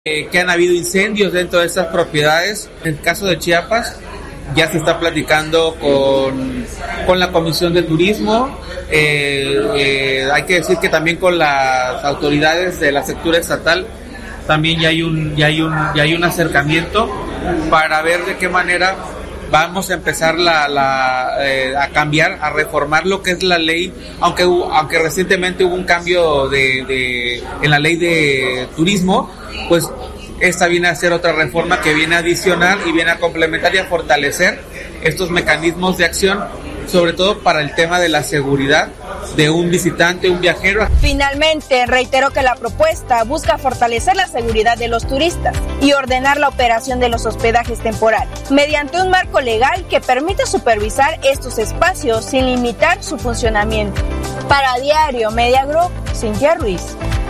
Que han habido incendios dentro de estas propiedades. En el caso de Chiapas, ya se está platicando con la Comisión de Turismo. Hay que decir que también con las autoridades de la sectura estatal también ya hay un acercamiento para ver de qué manera vamos a empezar a cambiar, a reformar lo que es la ley, aunque recientemente hubo un cambio en la ley de turismo, pues esta viene a ser otra reforma que viene a adicionar y viene a complementar y a fortalecer estos mecanismos de acción, sobre todo para el tema de la seguridad de un visitante, un viajero. Finalmente, reiteró que la propuesta busca fortalecer la seguridad de los turistas y ordenar la operación de los hospedajes temporales, mediante un marco legal que permite supervisar estos espacios sin limitar su funcionamiento. Para Diario Media Group, Cintia Ruiz.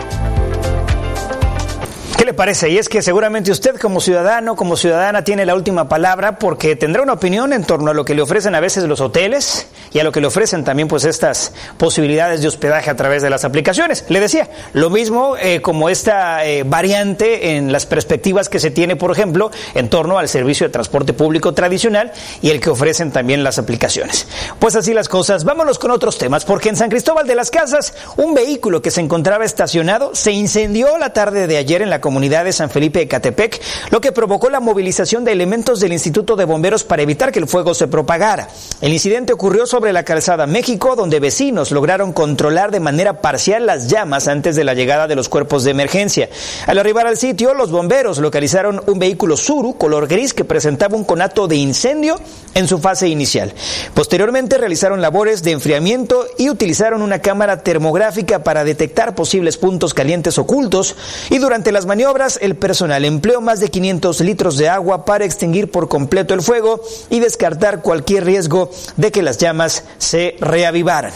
¿Qué le parece? Y es que seguramente usted como ciudadano, como ciudadana tiene la última palabra, porque tendrá una opinión en torno a lo que le ofrecen a veces los hoteles y a lo que le ofrecen también pues estas posibilidades de hospedaje a través de las aplicaciones. Le decía, lo mismo como esta variante en las perspectivas que se tiene, por ejemplo, en torno al servicio de transporte público tradicional y el que ofrecen también las aplicaciones. Pues así las cosas. Vámonos con otros temas, porque en San Cristóbal de las Casas, un vehículo que se encontraba estacionado se incendió la tarde de ayer en la comunidad de San Felipe de Ecatepec, lo que provocó la movilización de elementos del Instituto de Bomberos para evitar que el fuego se propagara. El incidente ocurrió sobre la calzada México, donde vecinos lograron controlar de manera parcial las llamas antes de la llegada de los cuerpos de emergencia. Al arribar al sitio, los bomberos localizaron un vehículo Tsuru color gris que presentaba un conato de incendio en su fase inicial. Posteriormente realizaron labores de enfriamiento y utilizaron una cámara termográfica para detectar posibles puntos calientes ocultos, y durante las maniobras el personal empleó más de 500 litros de agua para extinguir por completo el fuego y descartar cualquier riesgo de que las llamas se reavivaran.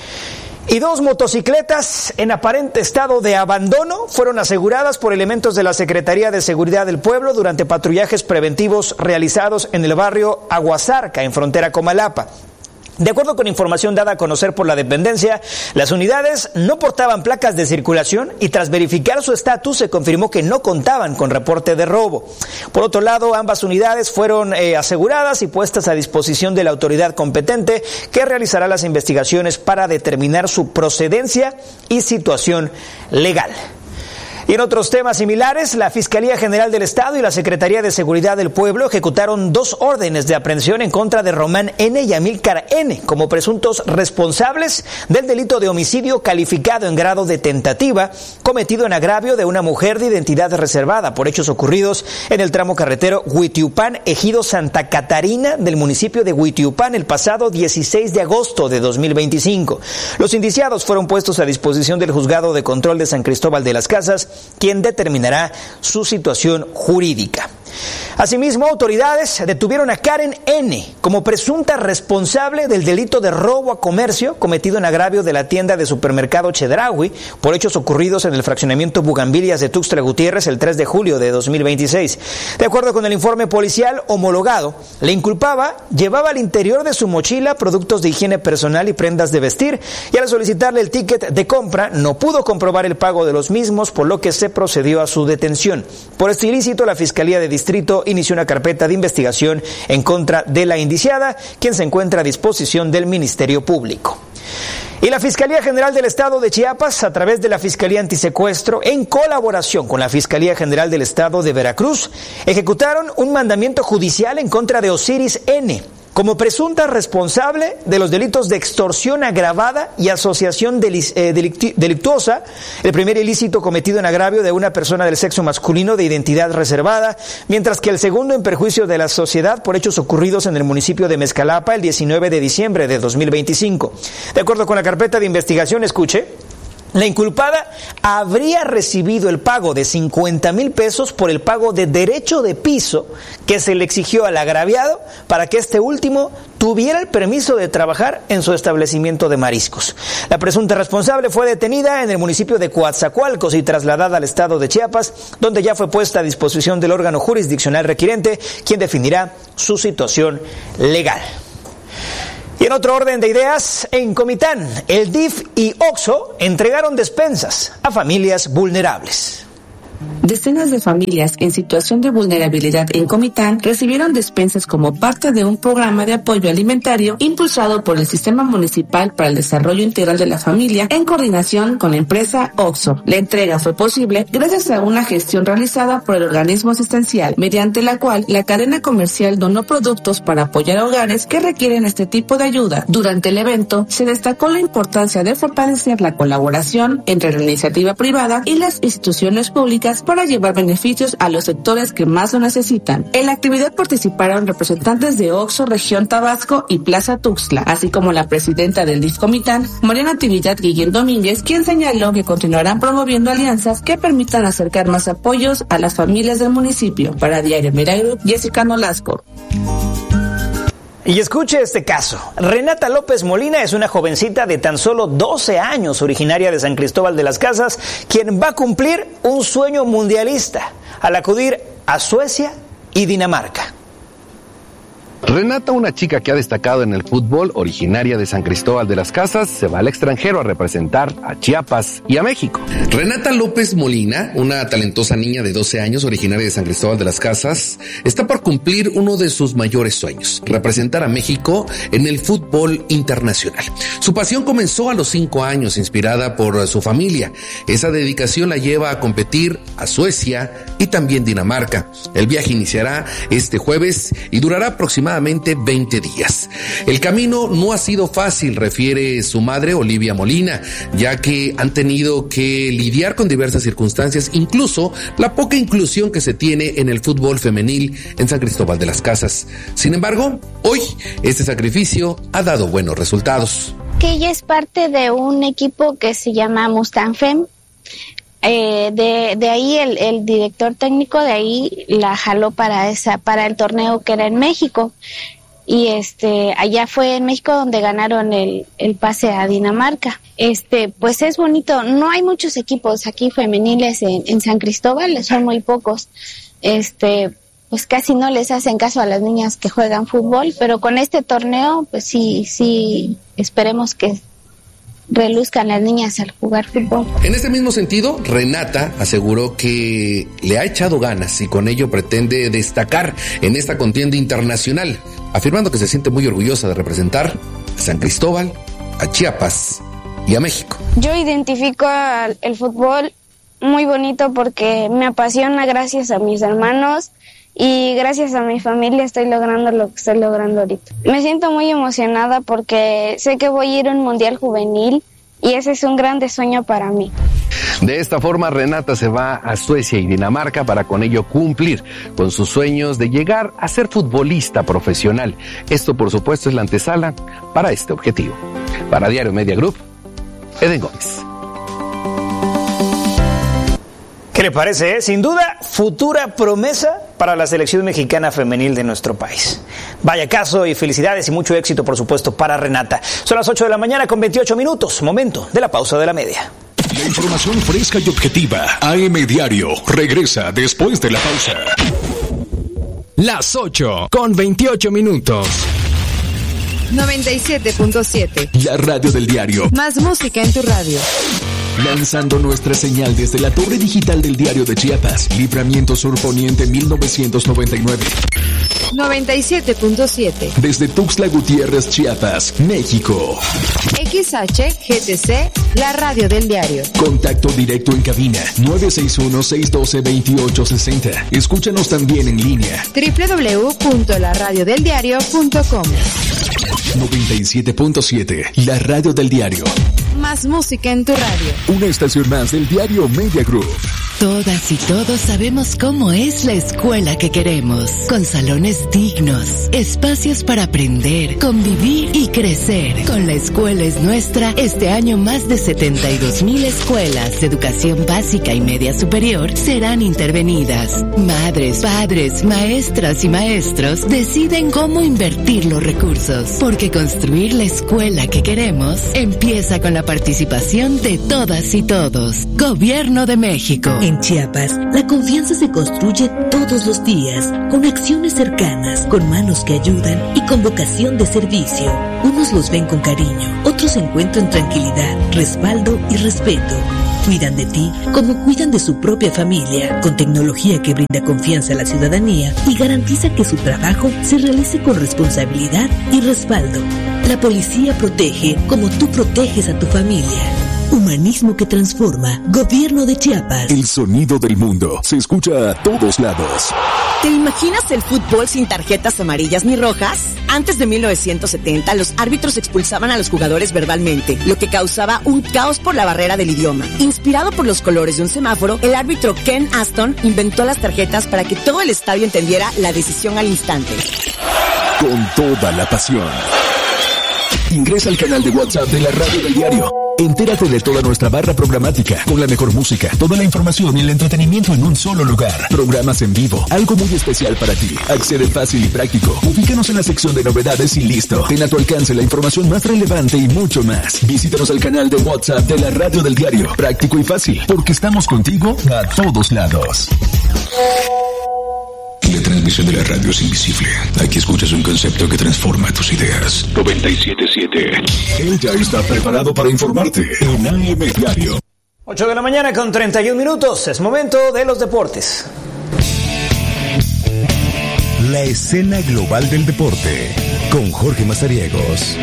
Y 2 motocicletas en aparente estado de abandono fueron aseguradas por elementos de la Secretaría de Seguridad del Pueblo durante patrullajes preventivos realizados en el barrio Aguasarca, en frontera Comalapa. De acuerdo con información dada a conocer por la dependencia, las unidades no portaban placas de circulación y tras verificar su estatus se confirmó que no contaban con reporte de robo. Por otro lado, ambas unidades fueron aseguradas y puestas a disposición de la autoridad competente, que realizará las investigaciones para determinar su procedencia y situación legal. Y en otros temas similares, la Fiscalía General del Estado y la Secretaría de Seguridad del Pueblo ejecutaron 2 órdenes de aprehensión en contra de Román N. y Amílcar N. como presuntos responsables del delito de homicidio calificado en grado de tentativa cometido en agravio de una mujer de identidad reservada por hechos ocurridos en el tramo carretero Huitiupán, ejido Santa Catarina del municipio de Huitiupán el pasado 16 de agosto de 2025. Los indiciados fueron puestos a disposición del Juzgado de Control de San Cristóbal de las Casas, quien determinará su situación jurídica. Asimismo, autoridades detuvieron a Karen N. como presunta responsable del delito de robo a comercio cometido en agravio de la tienda de supermercado Chedraui por hechos ocurridos en el fraccionamiento Bugambilias de Tuxtla Gutiérrez el 3 de julio de 2026. De acuerdo con el informe policial homologado, la inculpada llevaba al interior de su mochila productos de higiene personal y prendas de vestir, y al solicitarle el ticket de compra no pudo comprobar el pago de los mismos, por lo que se procedió a su detención. Por este ilícito, la Fiscalía de Distrito inició una carpeta de investigación en contra de la indiciada, quien se encuentra a disposición del Ministerio Público. Y la Fiscalía General del Estado de Chiapas, a través de la Fiscalía Antisecuestro, en colaboración con la Fiscalía General del Estado de Veracruz, ejecutaron un mandamiento judicial en contra de Osiris N. como presunta responsable de los delitos de extorsión agravada y asociación delictuosa, el primer ilícito cometido en agravio de una persona del sexo masculino de identidad reservada, mientras que el segundo en perjuicio de la sociedad por hechos ocurridos en el municipio de Mezcalapa el 19 de diciembre de 2025. De acuerdo con la carpeta de investigación, escuche, la inculpada habría recibido el pago de 50,000 pesos por el pago de derecho de piso que se le exigió al agraviado para que este último tuviera el permiso de trabajar en su establecimiento de mariscos. La presunta responsable fue detenida en el municipio de Coatzacoalcos y trasladada al estado de Chiapas, donde ya fue puesta a disposición del órgano jurisdiccional requirente, quien definirá su situación legal. Y en otro orden de ideas, en Comitán, el DIF y OXXO entregaron despensas a familias vulnerables. Decenas de familias en situación de vulnerabilidad en Comitán recibieron despensas como parte de un programa de apoyo alimentario impulsado por el Sistema Municipal para el Desarrollo Integral de la Familia en coordinación con la empresa OXXO. La entrega fue posible gracias a una gestión realizada por el organismo asistencial, mediante la cual la cadena comercial donó productos para apoyar a hogares que requieren este tipo de ayuda. Durante el evento se destacó la importancia de fortalecer la colaboración entre la iniciativa privada y las instituciones públicas para llevar beneficios a los sectores que más lo necesitan. En la actividad participaron representantes de OXXO Región Tabasco y Plaza Tuxtla, así como la presidenta del DIF Comitán, Mariana Natividad Guillén Domínguez, quien señaló que continuarán promoviendo alianzas que permitan acercar más apoyos a las familias del municipio. Para Diario Media Group, Jessica Nolasco. Y escuche este caso. Renata López Molina es una jovencita de tan solo 12 años, originaria de San Cristóbal de las Casas, quien va a cumplir un sueño mundialista al acudir a Suecia y Dinamarca. Renata, una chica que ha destacado en el fútbol, originaria de San Cristóbal de las Casas, se va al extranjero a representar a Chiapas y a México. Renata López Molina, una talentosa niña de 12 años, originaria de San Cristóbal de las Casas, está por cumplir uno de sus mayores sueños, representar a México en el fútbol internacional. Su pasión comenzó a los 5 años, inspirada por su familia. Esa dedicación la lleva a competir a Suecia y también Dinamarca. El viaje iniciará este jueves y durará aproximadamente 20 días. El camino no ha sido fácil, refiere su madre Olivia Molina, ya que han tenido que lidiar con diversas circunstancias, incluso la poca inclusión que se tiene en el fútbol femenil en San Cristóbal de las Casas. Sin embargo, hoy este sacrificio ha dado buenos resultados. Que ella es parte de un equipo que se llama Mustang Fem. De ahí el director técnico de ahí la jaló para el torneo que era en México, y allá fue en México donde ganaron el pase a Dinamarca. Pues es bonito, no hay muchos equipos aquí femeniles en San Cristóbal, son muy pocos. Pues casi no les hacen caso a las niñas que juegan fútbol, pero con este torneo pues sí esperemos que reluzcan las niñas al jugar fútbol. En este mismo sentido, Renata aseguró que le ha echado ganas y con ello pretende destacar en esta contienda internacional, afirmando que se siente muy orgullosa de representar a San Cristóbal, a Chiapas y a México. Yo identifico el fútbol muy bonito porque me apasiona gracias a mis hermanos y gracias a mi familia estoy logrando lo que estoy logrando ahorita. Me siento muy emocionada porque sé que voy a ir a un mundial juvenil y ese es un grande sueño para mí. De esta forma, Renata se va a Suecia y Dinamarca para con ello cumplir con sus sueños de llegar a ser futbolista profesional. Esto, por supuesto, es la antesala para este objetivo. Para Diario Media Group, Eden Gómez. ¿Qué le parece? Sin duda, futura promesa para la selección mexicana femenil de nuestro país. Vaya caso y felicidades y mucho éxito, por supuesto, para Renata. Son las 8 de la mañana con 28 minutos, momento de la pausa de la media. La información fresca y objetiva, AM Diario, regresa después de la pausa. Las 8 con 28 minutos. 97.7. La radio del diario. Más música en tu radio. Lanzando nuestra señal desde la torre digital del Diario de Chiapas, Libramiento Sur Poniente 1999. 97.7. Desde Tuxtla Gutiérrez, Chiapas, México. XHGTC, la radio del diario. Contacto directo en cabina 961-612-2860. Escúchanos también en línea. www.laradiodeldiario.com. 97.7, la radio del diario. Más música en tu radio. Una estación más del Diario Media Group. Todas y todos sabemos cómo es la escuela que queremos, con salones dignos, espacios para aprender, convivir y crecer. Con La Escuela es Nuestra, este año más de 72,000 escuelas de educación básica y media superior serán intervenidas. Madres, padres, maestras y maestros deciden cómo invertir los recursos, porque construir la escuela que queremos empieza con la participación de todas y todos. Gobierno de México. En Chiapas, la confianza se construye todos los días, con acciones cercanas, con manos que ayudan y con vocación de servicio. Unos los ven con cariño, otros encuentran tranquilidad, respaldo y respeto. cuidan de ti como cuidan de su propia familia, con tecnología que brinda confianza a la ciudadanía y garantiza que su trabajo se realice con responsabilidad y respaldo. La policía protege como tú proteges a tu familia. Humanismo que transforma. Gobierno de Chiapas. El sonido del mundo se escucha a todos lados. ¿Te imaginas el fútbol sin tarjetas amarillas ni rojas? Antes de 1970, los árbitros expulsaban a los jugadores verbalmente, lo que causaba un caos por la barrera del idioma. Inspirado por los colores de un semáforo, el árbitro Ken Aston inventó las tarjetas para que todo el estadio entendiera la decisión al instante. Con toda la pasión. Ingresa al canal de WhatsApp de la Radio del Diario. Entérate de toda nuestra barra programática, con la mejor música, toda la información y el entretenimiento en un solo lugar. Programas en vivo, algo muy especial para ti. Accede fácil y práctico. Ubícanos en la sección de novedades y listo. Ten a tu alcance la información más relevante y mucho más. Visítanos al canal de WhatsApp de la Radio del Diario. Práctico y fácil, porque estamos contigo a todos lados. La transmisión de la radio es invisible. Aquí escuchas un concepto que transforma tus ideas. 97.7. Él ya está preparado para informarte en AM Diario. 8 de la mañana con 31 minutos. Es momento de los deportes. La escena global del deporte con Jorge Mazariegos.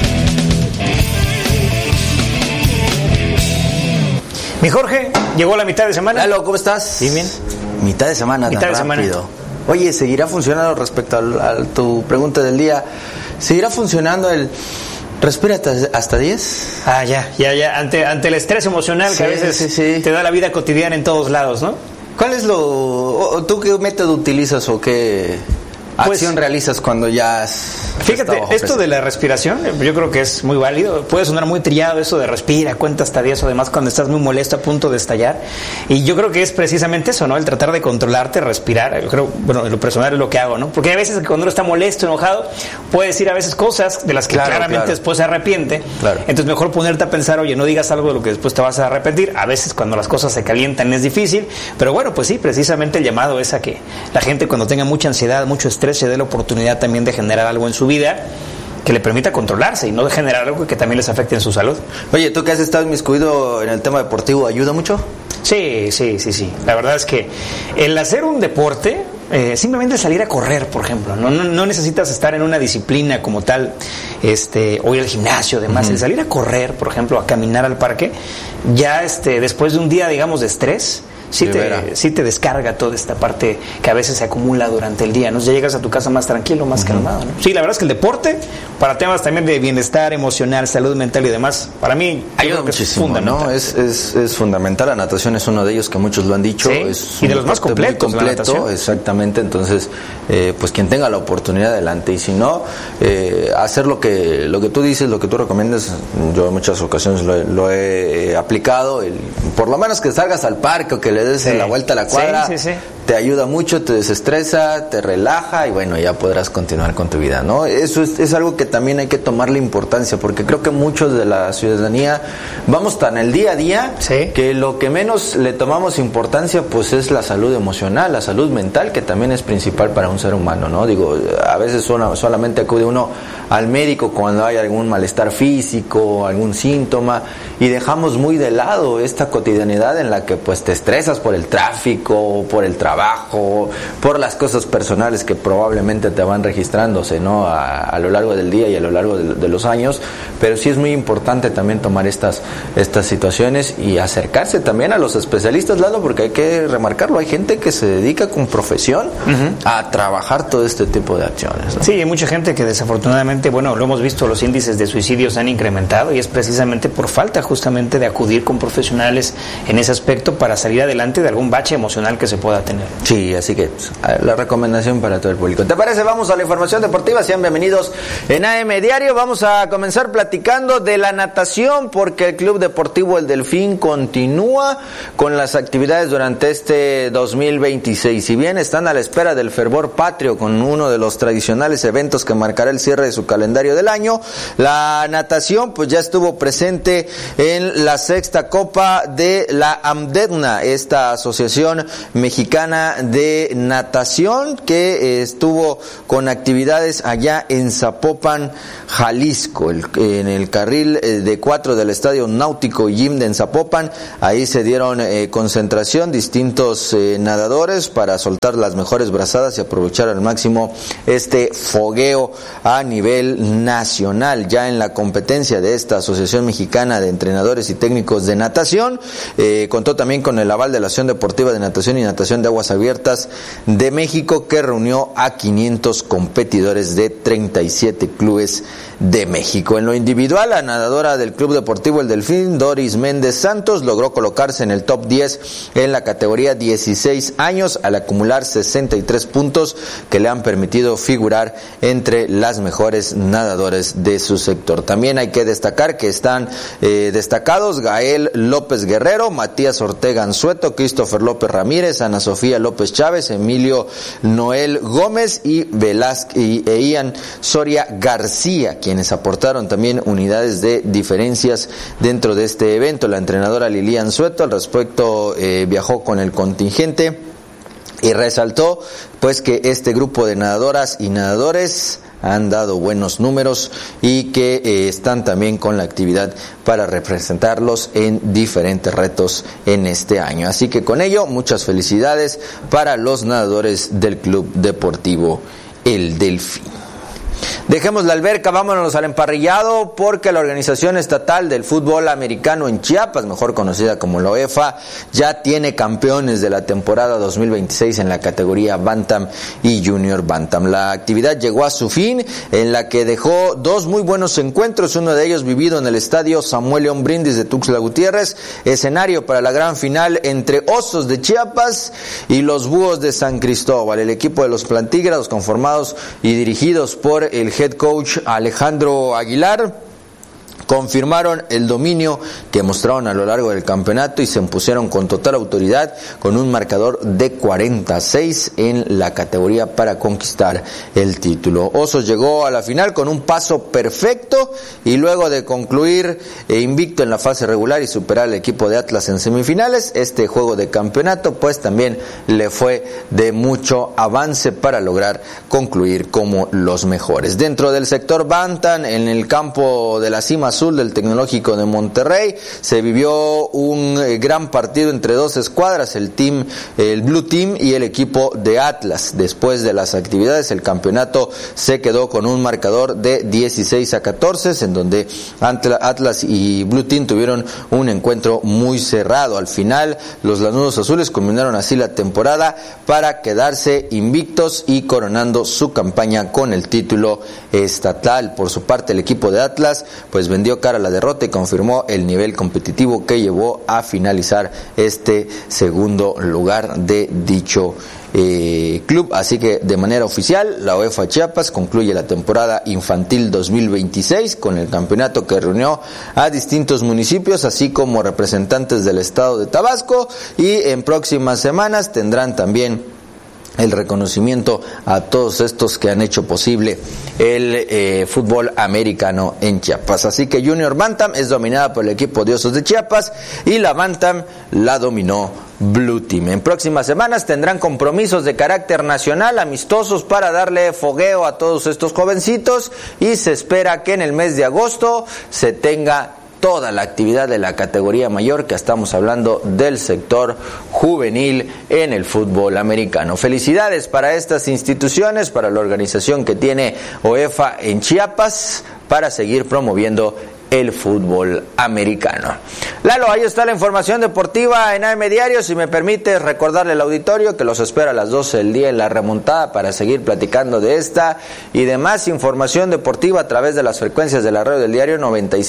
Mi Jorge, llegó la mitad de semana. Hola, ¿cómo estás? Bien. Mitad de semana, mitad tan de rápido. Semana. Oye, ¿seguirá funcionando respecto a tu pregunta del día? ¿Seguirá funcionando el respira hasta 10? Ah, ya. Ante el estrés emocional que a veces te da la vida cotidiana en todos lados, ¿no? ¿Cuál es tú qué método utilizas o qué acción realizas cuando ya fíjate, esto de la respiración, yo creo que es muy válido. Puede sonar muy trillado eso de respira, cuenta hasta 10 o demás cuando estás muy molesto a punto de estallar. Y yo creo que es precisamente eso, ¿no? El tratar de controlarte, respirar. Yo creo, bueno, en lo personal es lo que hago, ¿no? Porque hay veces que cuando uno está molesto, enojado, puede decir a veces cosas de las que claramente después se arrepiente. Claro. Entonces mejor ponerte a pensar, oye, no digas algo de lo que después te vas a arrepentir. A veces cuando las cosas se calientan es difícil, pero bueno, pues sí, precisamente el llamado es a que la gente cuando tenga mucha ansiedad, mucho estrés, se dé la oportunidad también de generar algo en su vida que le permita controlarse y no de generar algo que también les afecte en su salud. Oye, tú que has estado inmiscuido en el tema deportivo, ¿ayuda mucho? Sí. La verdad es que el hacer un deporte, simplemente salir a correr, por ejemplo, no necesitas estar en una disciplina como tal, o ir al gimnasio, además, el salir a correr, por ejemplo, a caminar al parque, ya después de un día, digamos, de estrés, sí te descarga toda esta parte que a veces se acumula durante el día, ¿no? Ya llegas a tu casa más tranquilo, más calmado, ¿no? Sí, la verdad es que el deporte, para temas también de bienestar emocional, salud mental y demás, para mí ayuda muchísimo, ¿no? Es fundamental. La natación es uno de ellos que muchos lo han dicho. Sí, es y de los más completos, la natación. Exactamente. Entonces, pues quien tenga la oportunidad, adelante. Y si no, hacer lo que tú dices, lo que tú recomiendas, yo en muchas ocasiones lo he aplicado. Por lo menos que salgas al parque o que le des la vuelta a la cuadra, te ayuda mucho, te desestresa, te relaja y bueno, ya podrás continuar con tu vida, ¿no? Eso es algo que también hay que tomarle importancia, porque creo que muchos de la ciudadanía vamos tan el día a día que lo que menos le tomamos importancia pues es la salud emocional, la salud mental, que también es principal para un ser humano, ¿no? Digo, a veces solamente acude uno al médico cuando hay algún malestar físico, algún síntoma, y dejamos muy de lado esta cotidianidad en la que pues te estresas por el tráfico, por el trabajo, por las cosas personales que probablemente te van registrándose, ¿no? A lo largo del día y a lo largo de los años, pero sí es muy importante también tomar estas situaciones y acercarse también a los especialistas, Lalo, porque hay que remarcarlo, hay gente que se dedica con profesión a trabajar todo este tipo de acciones, ¿no? Sí, hay mucha gente que desafortunadamente, bueno, lo hemos visto, los índices de suicidios han incrementado y es precisamente por falta justamente de acudir con profesionales en ese aspecto para salir adelante de algún bache emocional que se pueda tener. Sí, así que la recomendación para todo el público. ¿Te parece? Vamos a la información deportiva. Sean bienvenidos en AM Diario. Vamos a comenzar platicando de la natación porque el Club Deportivo El Delfín continúa con las actividades durante este 2026. Si bien están a la espera del fervor patrio con uno de los tradicionales eventos que marcará el cierre de su calendario del año, la natación pues ya estuvo presente en la 6ª Copa de la AMDEDNA, esta asociación mexicana Mexicana de Natación, que estuvo con actividades allá en Zapopan, Jalisco, en el carril de 4 del Estadio Náutico Gym de Zapopan. Ahí se dieron concentración distintos nadadores para soltar las mejores brazadas y aprovechar al máximo este fogueo a nivel nacional. Ya en la competencia de esta Asociación Mexicana de Entrenadores y Técnicos de Natación, contó también con el aval de la Asociación Deportiva de Natación y Natación de Aguas Abiertas de México, que reunió a 500 competidores de 37 clubes de México. En lo individual, la nadadora del Club Deportivo El Delfín, Doris Méndez Santos, logró colocarse en el top 10 en la categoría 16 años al acumular 63 puntos que le han permitido figurar entre las mejores nadadores de su sector. También hay que destacar que están destacados Gael López Guerrero, Matías Ortega Anzueto, Christopher López Ramírez, Ana Sofía López Chávez, Emilio Noel Gómez y Ian Soria García, quienes aportaron también unidades de diferencias dentro de este evento. La entrenadora Lilian Sueto al respecto viajó con el contingente y resaltó pues que este grupo de nadadoras y nadadores han dado buenos números y que están también con la actividad para representarlos en diferentes retos en este año. Así que con ello, muchas felicidades para los nadadores del Club Deportivo El Delfín. Dejemos la alberca, vámonos al emparrillado, porque la Organización Estatal del Fútbol Americano en Chiapas, mejor conocida como la OEFA, ya tiene campeones de la temporada 2026 en la categoría Bantam y Junior Bantam. La actividad llegó a su fin, en la que dejó dos muy buenos encuentros, uno de ellos vivido en el estadio Samuel León Brindis de Tuxtla Gutiérrez, escenario para la gran final entre Osos de Chiapas y los Búhos de San Cristóbal. El equipo de los plantígrados, conformados y dirigidos por el head coach Alejandro Aguilar, confirmaron el dominio que mostraron a lo largo del campeonato y se impusieron con total autoridad con un marcador de 46 en la categoría para conquistar el título. Osos llegó a la final con un paso perfecto y luego de concluir invicto en la fase regular y superar al equipo de Atlas en semifinales, este juego de campeonato pues también le fue de mucho avance para lograr concluir como los mejores. Dentro del sector Bantam, en el campo de la Cima Azul del Tecnológico de Monterrey, se vivió un gran partido entre dos escuadras, el Blue Team y el equipo de Atlas. Después de las actividades, el campeonato se quedó con un marcador de 16-14, en donde Atlas y Blue Team tuvieron un encuentro muy cerrado. Al final, los lanudos azules culminaron así la temporada para quedarse invictos y coronando su campaña con el título estatal. Por su parte, el equipo de Atlas pues vendió cara a la derrota y confirmó el nivel competitivo que llevó a finalizar este segundo lugar de dicho club. Así que de manera oficial, la OEFA Chiapas concluye la temporada infantil 2026 con el campeonato que reunió a distintos municipios, así como representantes del estado de Tabasco, y en próximas semanas tendrán también el reconocimiento a todos estos que han hecho posible el fútbol americano en Chiapas. Así que Junior Bantam es dominada por el equipo de Osos de Chiapas y la Bantam la dominó Blue Team. En próximas semanas tendrán compromisos de carácter nacional, amistosos, para darle fogueo a todos estos jovencitos, y se espera que en el mes de agosto se tenga toda la actividad de la categoría mayor, que estamos hablando del sector juvenil en el fútbol americano. Felicidades para estas instituciones, para la organización que tiene OEFA en Chiapas, para seguir promoviendo el fútbol americano. Lalo, ahí está la información deportiva en AM Diario. Si me permite recordarle al auditorio que los espera a las 12 del día en La Remontada para seguir platicando de esta y de más información deportiva a través de las frecuencias de la radio del diario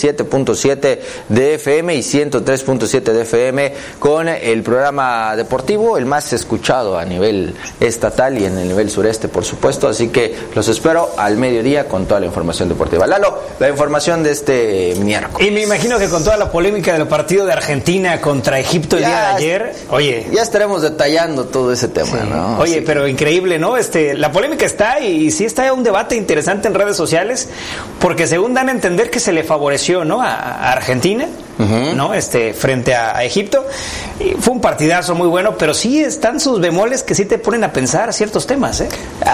97.7 de FM y 103.7 de FM, con el programa deportivo el más escuchado a nivel estatal y en el nivel sureste, por supuesto. Así que los espero al mediodía con toda la información deportiva. Lalo, la información de este miércoles. Y me imagino que con toda la polémica del partido de Argentina contra Egipto el día de ayer, oye, ya estaremos detallando todo ese tema, sí, ¿no? Oye, sí, pero increíble, ¿no? La polémica está, y sí está un debate interesante en redes sociales, porque según dan a entender que se le favoreció, ¿no?, a Argentina. ¿no? Frente a Egipto. Y fue un partidazo muy bueno, pero sí están sus bemoles que sí te ponen a pensar ciertos temas, ¿eh?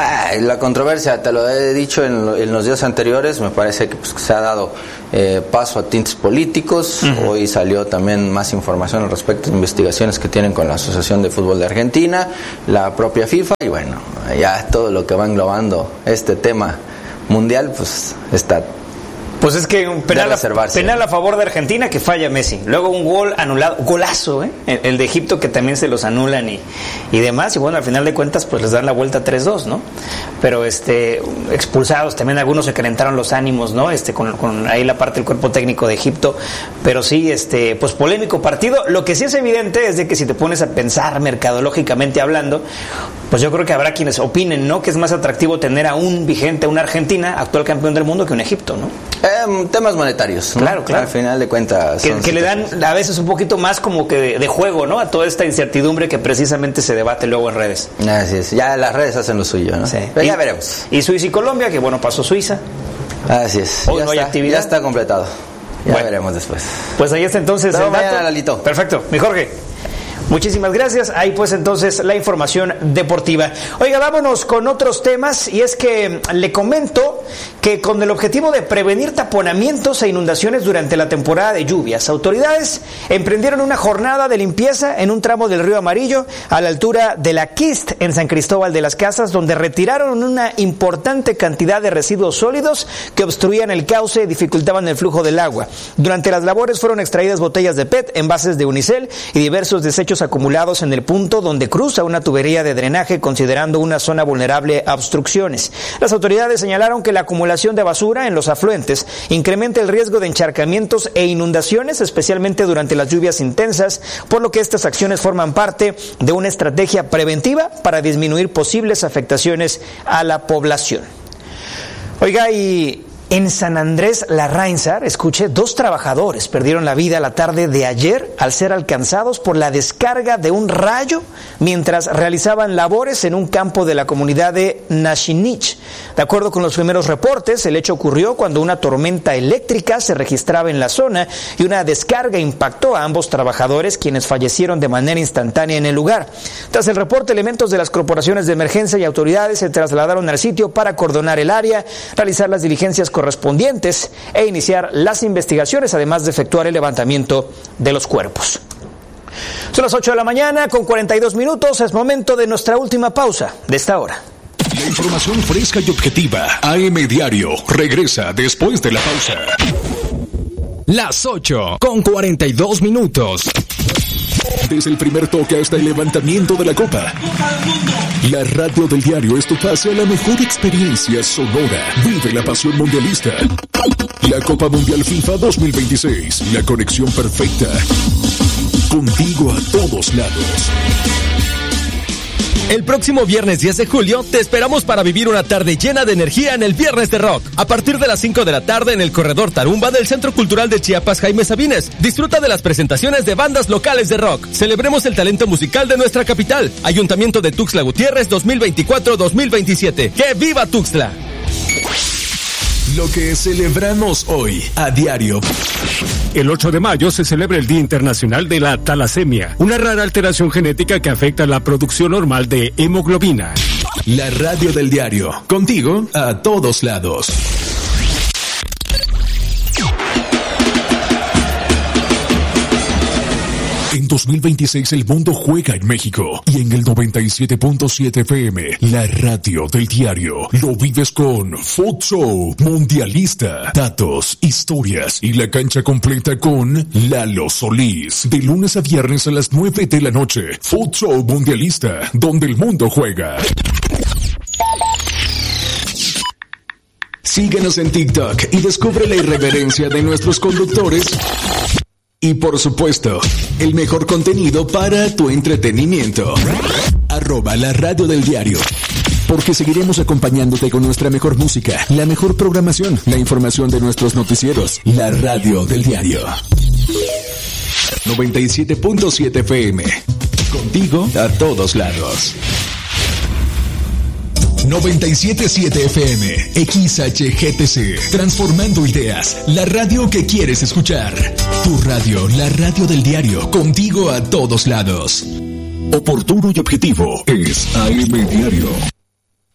La controversia, te lo he dicho en los días anteriores, me parece que pues, se ha dado paso a tintes políticos. Hoy salió también más información al respecto de investigaciones que tienen con la Asociación de Fútbol de Argentina, la propia FIFA, y bueno, ya todo lo que va englobando este tema mundial, pues está... Pues es que un penal a favor de Argentina que falla Messi. Luego un gol anulado, golazo, el de Egipto que también se los anulan y demás. Y bueno, al final de cuentas pues les dan la vuelta 3-2, ¿no? Pero expulsados, también algunos se calentaron los ánimos, ¿no? Con ahí la parte del cuerpo técnico de Egipto. Pero sí, pues polémico partido. Lo que sí es evidente es de que si te pones a pensar mercadológicamente hablando, pues yo creo que habrá quienes opinen, ¿no? Que es más atractivo tener a una Argentina, actual campeón del mundo, que un Egipto, ¿no? Temas monetarios, ¿no? Claro. Al final de cuentas que le dan a veces un poquito más como que de juego, ¿no? A toda esta incertidumbre que precisamente se debate luego en redes. Así es, ya las redes hacen lo suyo, ¿no? Sí. Pero ya veremos. Y Suiza y Colombia, que bueno, pasó Suiza. Así es. Hoy no hay actividad. Ya está completado. Ya veremos después. Pues ahí está entonces el dato. Mañana, Lalito. Perfecto, mi Jorge. Muchísimas gracias. Ahí pues entonces la información deportiva. Oiga, vámonos con otros temas, y es que le comento que con el objetivo de prevenir taponamientos e inundaciones durante la temporada de lluvias, autoridades emprendieron una jornada de limpieza en un tramo del río Amarillo a la altura de la Quist en San Cristóbal de las Casas, donde retiraron una importante cantidad de residuos sólidos que obstruían el cauce y dificultaban el flujo del agua. Durante las labores fueron extraídas botellas de PET, envases de unicel y diversos desechos acumulados en el punto donde cruza una tubería de drenaje, considerando una zona vulnerable a obstrucciones. Las autoridades señalaron que la acumulación de basura en los afluentes incrementa el riesgo de encharcamientos e inundaciones, especialmente durante las lluvias intensas, por lo que estas acciones forman parte de una estrategia preventiva para disminuir posibles afectaciones a la población. Oiga, y en San Andrés Larráinzar, escuche, 2 trabajadores perdieron la vida la tarde de ayer al ser alcanzados por la descarga de un rayo mientras realizaban labores en un campo de la comunidad de Nashinich. De acuerdo con los primeros reportes, el hecho ocurrió cuando una tormenta eléctrica se registraba en la zona y una descarga impactó a ambos trabajadores, quienes fallecieron de manera instantánea en el lugar. Tras el reporte, elementos de las corporaciones de emergencia y autoridades se trasladaron al sitio para acordonar el área, realizar las diligencias correspondientes e iniciar las investigaciones, además de efectuar el levantamiento de los cuerpos. Son las 8 de la mañana con 42 minutos, es momento de nuestra última pausa de esta hora. La información fresca y objetiva, AM Diario, regresa después de la pausa. Las 8 con 42 minutos. Desde el primer toque hasta el levantamiento de la copa, la radio del diario es tu pase a la mejor experiencia sonora. Vive la pasión mundialista. La Copa Mundial FIFA 2026, la conexión perfecta. Contigo a todos lados. El próximo viernes 10 de julio te esperamos para vivir una tarde llena de energía en el Viernes de Rock. A partir de las 5 de la tarde en el Corredor Tarumba del Centro Cultural de Chiapas Jaime Sabines. Disfruta de las presentaciones de bandas locales de rock. Celebremos el talento musical de nuestra capital. Ayuntamiento de Tuxtla Gutiérrez 2024-2027. ¡Que viva Tuxtla! Lo que celebramos hoy a diario. El 8 de mayo se celebra el Día Internacional de la Talasemia, una rara alteración genética que afecta la producción normal de hemoglobina. La radio del diario, contigo a todos lados. En 2026 el mundo juega en México y en el 97.7 FM, la radio del diario, lo vives con Futsal Mundialista. Datos, historias y la cancha completa con Lalo Solís. De lunes a viernes a las 9 de la noche, Futsal Mundialista, donde el mundo juega. Síguenos en TikTok y descubre la irreverencia de nuestros conductores. Y por supuesto, el mejor contenido para tu entretenimiento. @la radio del diario. Porque seguiremos acompañándote con nuestra mejor música, la mejor programación, la información de nuestros noticieros. La radio del diario. 97.7 FM. Contigo a todos lados. 97.7 FM, XHGTC, transformando ideas, la radio que quieres escuchar. Tu radio, la radio del diario, contigo a todos lados. Oportuno y objetivo es AM Diario.